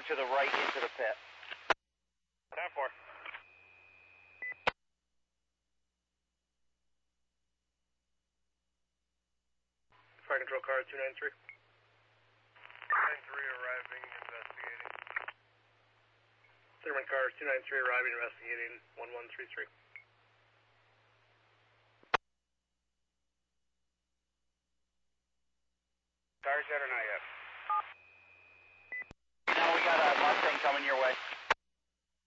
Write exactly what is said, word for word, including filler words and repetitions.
to the right into the pit. ten four. Fire control car two nine three. two nine three arriving, investigating. Thurman car two nine three arriving, investigating one one three three. Cars yet or not yet?